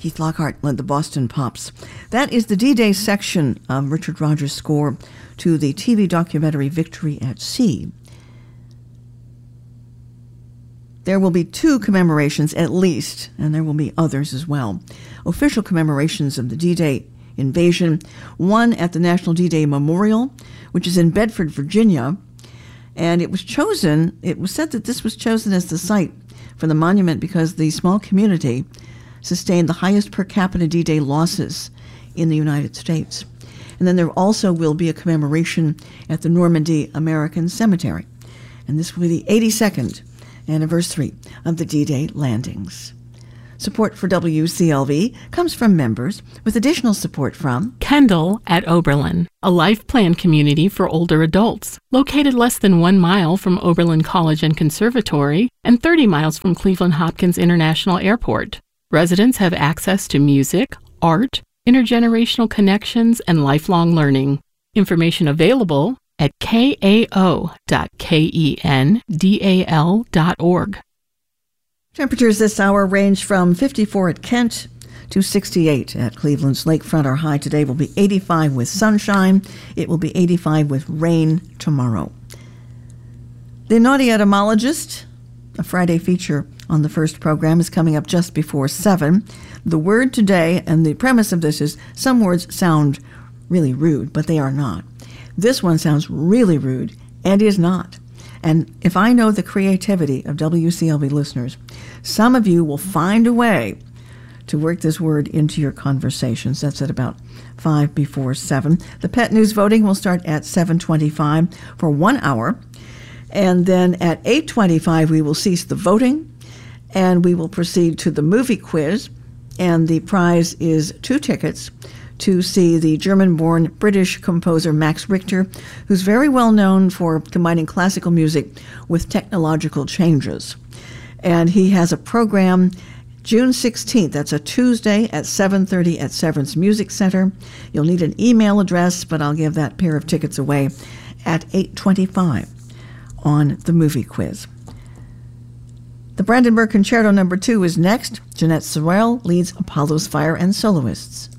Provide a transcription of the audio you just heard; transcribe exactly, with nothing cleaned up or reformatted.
Keith Lockhart led the Boston Pops. That is the D-Day section of Richard Rodgers' score to the T V documentary Victory at Sea. There will be two commemorations at least, and there will be others as well. Official commemorations of the D-Day invasion, one at the National D-Day Memorial, which is in Bedford, Virginia, and it was chosen, it was said that this was chosen as the site for the monument because the small community sustained the highest per capita D-Day losses in the United States. And then there also will be a commemoration at the Normandy American Cemetery. And this will be the eighty-second anniversary of the D-Day landings. Support for W C L V comes from members, with additional support from Kendall at Oberlin, a life plan community for older adults, located less than one mile from Oberlin College and Conservatory and thirty miles from Cleveland Hopkins International Airport. Residents have access to music, art, intergenerational connections, and lifelong learning. Information available at k a o dot kendal dot org. Temperatures this hour range from fifty-four at Kent to sixty-eight at Cleveland's lakefront. Our high today will be eighty-five with sunshine. It will be eighty-five with rain tomorrow. The Naughty Etymologist, a Friday feature on the first program, is coming up just before seven. The word today, and the premise of this is some words sound really rude, but they are not. This one sounds really rude and is not. And if I know the creativity of W C L V listeners, some of you will find a way to work this word into your conversations. That's at about five before seven. The Pet News voting will start at seven twenty-five for one hour. And then at eight twenty-five, we will cease the voting, and we will proceed to the movie quiz. And the prize is two tickets to see the German-born British composer Max Richter, who's very well known for combining classical music with technological changes. And he has a program June sixteenth, that's a Tuesday at seven thirty at Severance Music Center. You'll need an email address, but I'll give that pair of tickets away at eight twenty-five on the movie quiz. The Brandenburg Concerto number two is next. Jeanette Sorel leads Apollo's Fire and Soloists.